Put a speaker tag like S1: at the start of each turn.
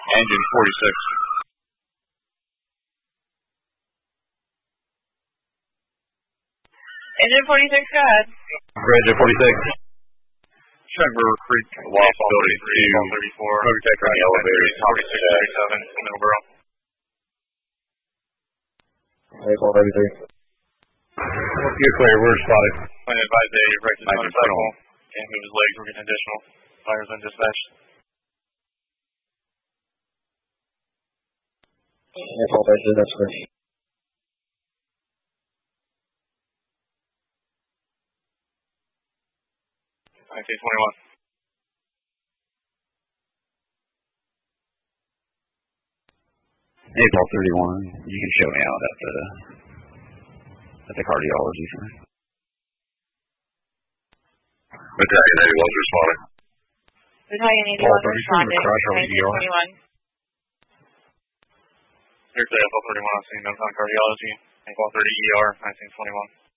S1: Engine 46.
S2: Engine 46, go ahead.
S1: Engine 46. Sugar Creek, Lost Ability 2, Protect on the elevator, 4637, Middleborough.
S3: Baseball 33.
S1: You're clear, we're spotted.
S4: Plan advise a wrecked motorcycle. Can't move his legs, we're getting additional. Fires on dispatch.
S3: Baseball 33, that's good.
S4: IC-21.
S1: April 31, you can show me out at the cardiology center. Battalion 81's responding.
S2: Battalion 81 responding. IC-21.
S4: Here's the FL-31 on scene, on cardiology. April 30 ER, 1921.